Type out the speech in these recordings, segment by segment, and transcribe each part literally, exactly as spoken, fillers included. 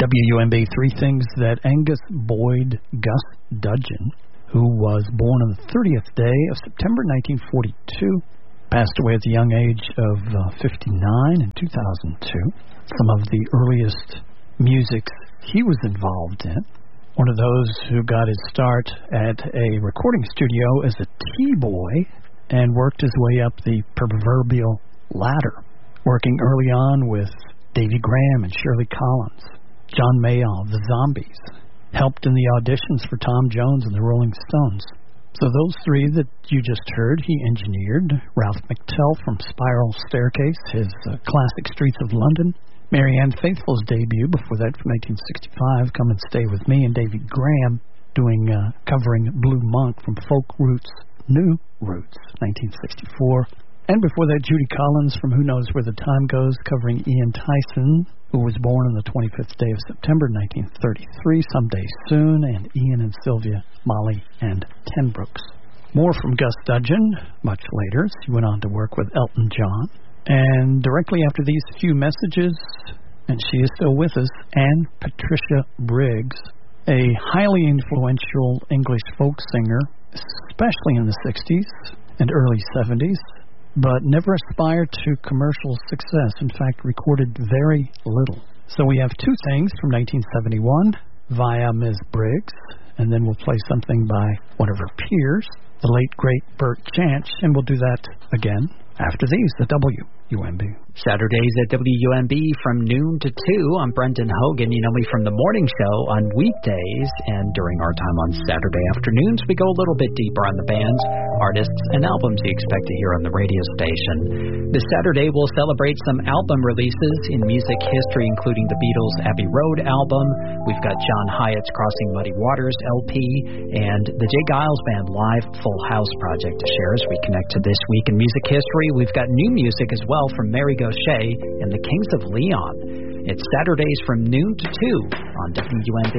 W U M B, three things that Angus Boyd Gus Dudgeon, who was born on the thirtieth day of September nineteen forty-two, passed away at the young age of uh, fifty-nine in two thousand two. Some of the earliest music he was involved in. One of those who got his start at a recording studio as a T-boy and worked his way up the proverbial ladder, working early on with Davy Graham and Shirley Collins. John Mayall, the Zombies, helped in the auditions for Tom Jones and the Rolling Stones. So those three that you just heard, he engineered. Ralph McTell from Spiral Staircase, his uh, classic Streets of London. Marianne Faithfull's debut before that from nineteen sixty-five, Come and Stay With Me, and Davy Graham doing uh, covering Blue Monk from Folk Roots, New Roots, nineteen sixty-four. And before that, Judy Collins from Who Knows Where the Time Goes, covering Ian Tyson, who was born on the twenty-fifth day of September nineteen thirty-three, Someday Soon, and Ian and Sylvia, Molly, and Ten Brooks. More from Gus Dudgeon much later. He went on to work with Elton John. And directly after these few messages, and she is still with us, Anne Patricia Briggs, a highly influential English folk singer, especially in the sixties and early seventies, but never aspired to commercial success. In fact, recorded very little. So we have two things from nineteen seventy-one via Miz Briggs, and then we'll play something by one of her peers, the late, great Bert Jansch, and we'll do that again after these, the W U M B. Saturdays at W U M B from noon to two. I'm Brendan Hogan. You know me from the morning show on weekdays, and during our time on Saturday afternoons, we go a little bit deeper on the bands, artists, and albums you expect to hear on the radio station. This Saturday, we'll celebrate some album releases in music history, including the Beatles' Abbey Road album. We've got John Hyatt's Crossing Muddy Waters L P, and the J. Giles Band live Full House project to share as we connect to this week in music history. We've got new music as well from Mary Gauthier and the Kings of Leon. It's Saturdays from noon to two on W U M B.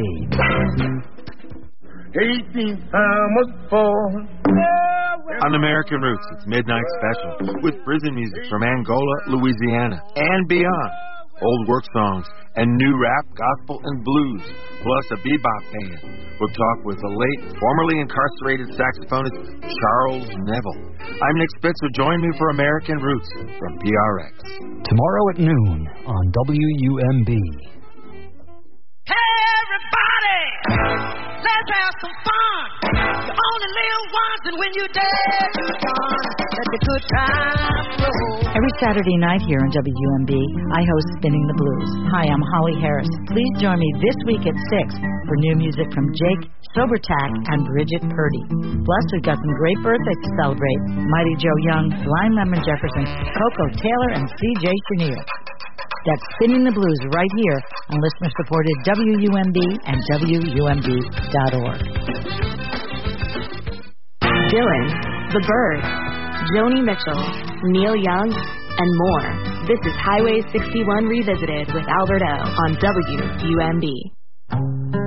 eighteen I was born. On American Roots, it's Midnight Special with prison music from Angola, Louisiana, and beyond. Old work songs and new rap, gospel, and blues, plus a bebop band. We'll talk with the late, formerly incarcerated saxophonist Charles Neville. I'm Nick Spitzer. Join me for American Roots from P R X. Tomorrow at noon on W U M B. Hey, everybody! Let's have some fun. You only live once, and when you're dead, you're gone. Let the good times roll. Every Saturday night here on W U M B, I host Spinning the Blues. Hi, I'm Holly Harris. Please join me this week at six for new music from Jake Sobertack and Bridget Purdy. Plus, we've got some great birthdays to celebrate. Mighty Joe Young, Blind Lemon Jefferson, Coco Taylor, and C J Chenier. That's Spinning the Blues right here on listener-supported W U M B and W U M B dot org. Dylan, The Byrds, Joni Mitchell, Neil Young, and more. This is Highway sixty-one Revisited with Albert O on W U M B.